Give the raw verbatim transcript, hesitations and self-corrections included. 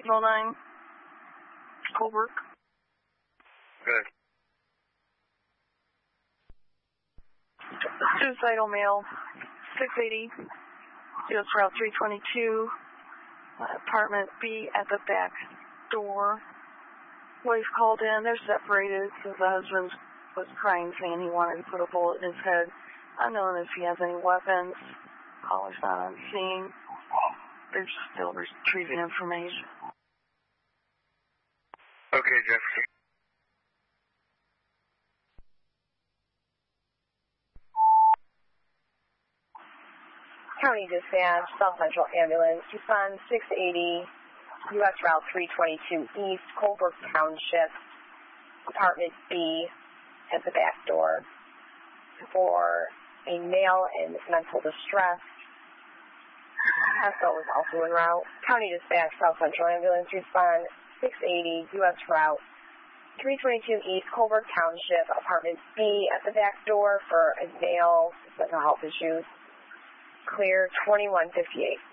Signal nine, Colbert. Good. Suicidal male, six eighty, U S Route three twenty-two, apartment B at the back door. Wife called in, they're separated because the husband was crying, saying he wanted to put a bullet in his head. Unknown if he has any weapons. Caller's not on scene. They're still retrieving information. Okay, Jefferson. County Dispatch, South Central Ambulance, respond six eighty, U S Route three twenty-two East, Colbert Township, apartment B at the back door for a male in mental distress. S O is also en route. County Dispatch, South Central Ambulance, respond six eighty, U S Route three twenty-two East, Colbert Township, apartment B at the back door for a male with mental health issues. Clear twenty-one fifty-eight.